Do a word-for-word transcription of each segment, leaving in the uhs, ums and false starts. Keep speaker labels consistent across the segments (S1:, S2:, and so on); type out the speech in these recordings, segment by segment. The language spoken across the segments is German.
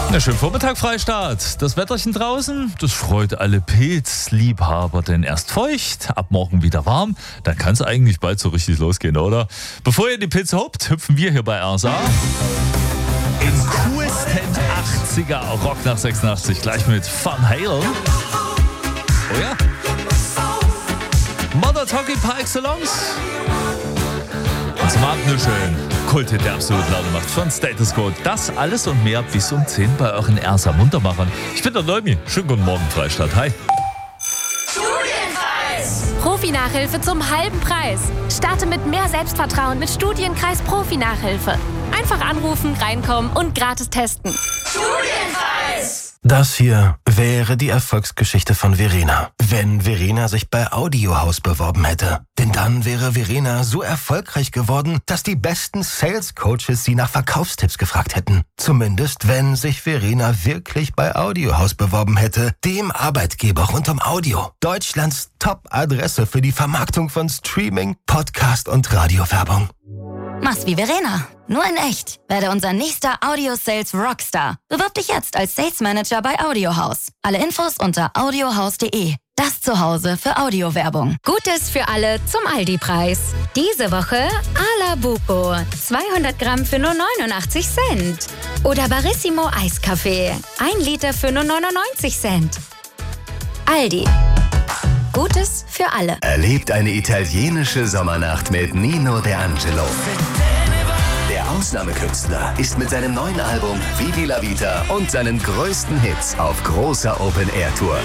S1: Na, schönen Vormittag, Freistaat. Das Wetterchen draußen, das freut alle Pilzliebhaber, denn erst feucht, ab morgen wieder warm. Dann kann es eigentlich bald so richtig losgehen, oder? Bevor ihr die Pilze hoppt, hüpfen wir hier bei R S A in coolsten achtziger Rock nach sechsundachtzig, gleich mit Van Halen. Oh ja. Mother Talking par excellence. Und zum Abend nur schön Kulthit der absoluten Laune macht von Status Quo. Das alles und mehr bis um zehn bei euren R S A Muntermachern. Ich bin der Leumi. Schönen guten Morgen, Freistadt. Hi.
S2: Studienkreis. Profi-Nachhilfe zum halben Preis. Starte mit mehr Selbstvertrauen mit Studienkreis Profi-Nachhilfe. Einfach anrufen, reinkommen und gratis testen. Studienkreis.
S3: Das hier wäre die Erfolgsgeschichte von Verena, wenn Verena sich bei Audiohaus beworben hätte. Denn dann wäre Verena so erfolgreich geworden, dass die besten Sales-Coaches sie nach Verkaufstipps gefragt hätten. Zumindest, wenn sich Verena wirklich bei Audiohaus beworben hätte, dem Arbeitgeber rund um Audio. Deutschlands Top-Adresse für die Vermarktung von Streaming, Podcast und Radiowerbung.
S4: Mach's wie Verena, nur in echt. Werde unser nächster Audio-Sales Rockstar. Bewirb dich jetzt als Sales Manager bei Audiohaus. Alle Infos unter audiohaus punkt de. Das Zuhause für Audiowerbung.
S2: Gutes für alle zum Aldi-Preis. Diese Woche Alabuco. zweihundert Gramm für nur neunundachtzig Cent. Oder Barissimo Eiskaffee. ein Liter für nur neunundneunzig Cent. Aldi. Gutes für alle.
S5: Erlebt eine italienische Sommernacht mit Nino De Angelo. Der Ausnahmekünstler ist mit seinem neuen Album Vivi la Vita und seinen größten Hits auf großer Open-Air-Tour.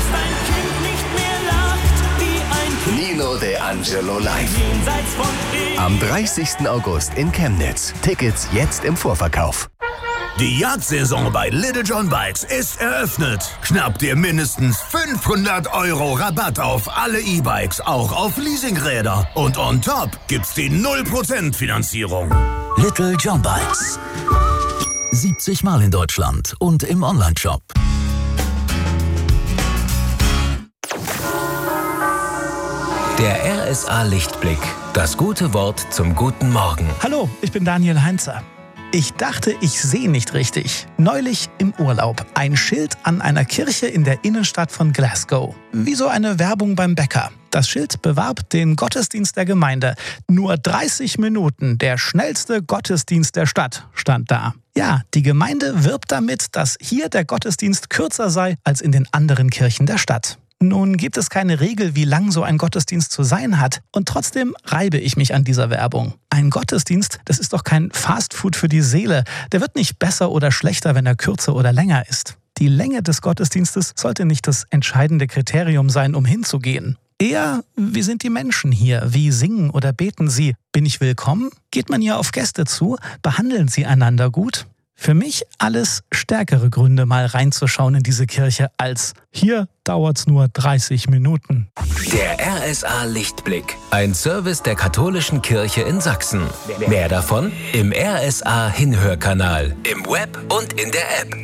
S5: Nino De Angelo live. Am dreißigsten August in Chemnitz. Tickets jetzt im Vorverkauf.
S6: Die Jagdsaison bei Little John Bikes ist eröffnet. Schnapp dir mindestens fünfhundert Euro Rabatt auf alle E-Bikes, auch auf Leasingräder. Und on top gibt's die null Prozent Finanzierung.
S7: Little John Bikes. siebzig Mal in Deutschland und im Onlineshop.
S5: Der R S A Lichtblick. Das gute Wort zum guten Morgen.
S8: Hallo, ich bin Daniel Heinzer. Ich dachte, ich sehe nicht richtig. Neulich im Urlaub. Ein Schild an einer Kirche in der Innenstadt von Glasgow. Wie so eine Werbung beim Bäcker. Das Schild bewarb den Gottesdienst der Gemeinde. Nur dreißig Minuten, der schnellste Gottesdienst der Stadt, stand da. Ja, die Gemeinde wirbt damit, dass hier der Gottesdienst kürzer sei als in den anderen Kirchen der Stadt. Nun gibt es keine Regel, wie lang so ein Gottesdienst zu sein hat. Und trotzdem reibe ich mich an dieser Werbung. Ein Gottesdienst, das ist doch kein Fastfood für die Seele. Der wird nicht besser oder schlechter, wenn er kürzer oder länger ist. Die Länge des Gottesdienstes sollte nicht das entscheidende Kriterium sein, um hinzugehen. Eher, wie sind die Menschen hier? Wie singen oder beten sie? Bin ich willkommen? Geht man hier auf Gäste zu? Behandeln sie einander gut? Für mich alles stärkere Gründe, mal reinzuschauen in diese Kirche, als hier dauert's nur dreißig Minuten.
S5: Der R S A Lichtblick. Ein Service der katholischen Kirche in Sachsen. Mehr davon im R S A Hinhörkanal, im Web und in der App.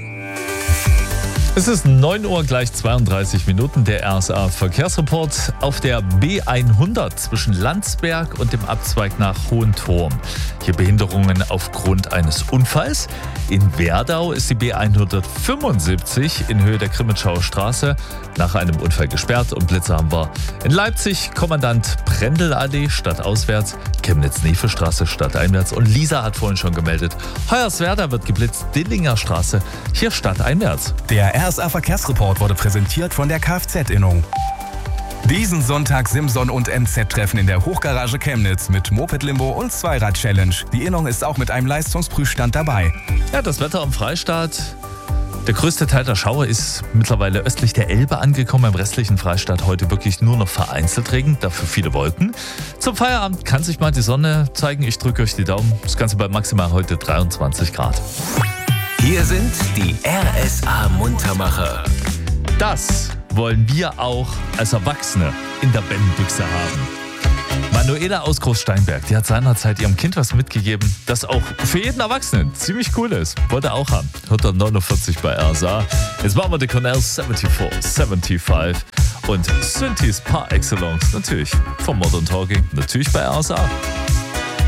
S1: Es ist neun Uhr gleich zweiunddreißig Minuten, der R S A Verkehrsreport auf der B hundert zwischen Landsberg und dem Abzweig nach Hohenthurm. Hier Behinderungen aufgrund eines Unfalls. In Werdau ist die B hundertfünfundsiebzig in Höhe der Grimmitschauer Straße nach einem Unfall gesperrt und Blitze haben wir. In Leipzig Kommandant Prendelallee stadtauswärts, Chemnitz-Nefe-Straße stadteinwärts und Lisa hat vorhin schon gemeldet, Hoyerswerda wird geblitzt, Dillinger Straße hier stadteinwärts.
S9: Der R S A Verkehrsreport wurde präsentiert von der Kfz-Innung. Diesen Sonntag Simson und M Z-Treffen in der Hochgarage Chemnitz mit Moped-Limbo und Zweirad-Challenge. Die Innung ist auch mit einem Leistungsprüfstand dabei.
S1: Ja, das Wetter am Freistaat. Der größte Teil der Schauer ist mittlerweile östlich der Elbe angekommen. Im restlichen Freistaat heute wirklich nur noch vereinzelt Regen, dafür viele Wolken. Zum Feierabend kann sich mal die Sonne zeigen. Ich drücke euch die Daumen. Das Ganze bei maximal heute dreiundzwanzig Grad.
S5: Hier sind die R S A Muntermacher.
S1: Das wollen wir auch als Erwachsene in der Bennenbüchse haben. Manuela aus Großsteinberg, die hat seinerzeit ihrem Kind was mitgegeben, das auch für jeden Erwachsenen ziemlich cool ist. Wollte auch haben. Hört er neunundvierzig bei R S A. Jetzt machen wir die Cornell vierundsiebzig, fünfundsiebzig und Synthes par excellence. Natürlich vom Modern Talking, natürlich bei R S A.